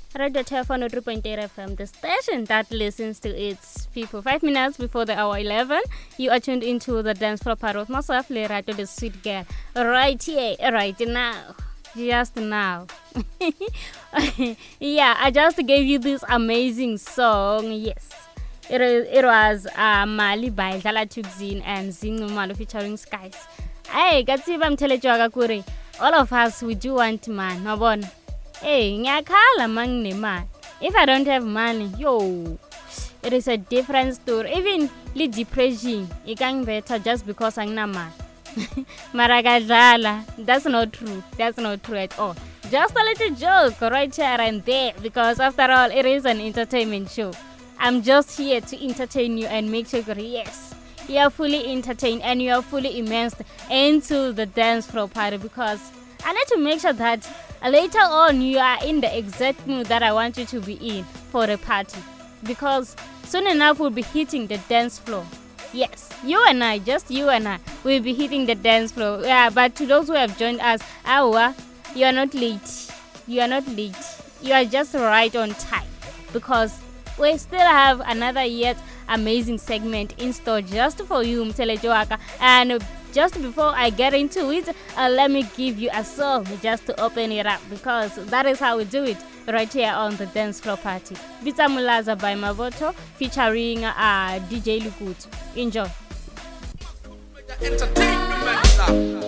Radio Telephone 3.8 FM, the station that listens to its people. 5 minutes before the hour 11, you are tuned into the dance floor part of myself, Lerato, the sweet girl. Right here, right now. Just now. Yeah, I just gave you this amazing song. Yes. It was Mali by Dala Tugzin and Zingumalo featuring Skies. Hey, Gatsiba Mtelejoga Kuri. All of us, we do want man. No one. Hey, ngiyakhala manginemali. If I don't have money, yo, it is a different story. Even the depression, it can better just because I'm not mad. Maragadala, that's not true. That's not true at all. Just a little joke right here and there, because after all, it is an entertainment show. I'm just here to entertain you and make sure, yes, you are fully entertained and you are fully immersed into the dance floor party, because I need to make sure that later on you are in the exact mood that I want you to be in for the party, because soon enough we'll be hitting the dance floor. Yes, you and I, just you and I, will be hitting the dance floor. Yeah, but to those who have joined us, you are not late. You are not late. You are just right on time, because we still have another yet amazing segment in store just for you, Mtelejoaka. And just before I get into it, let me give you a song just to open it up, because that is how we do it right here on the dance floor party. Bita Mulaza by Mavoto featuring DJ Lukutu. Enjoy. Entertainment.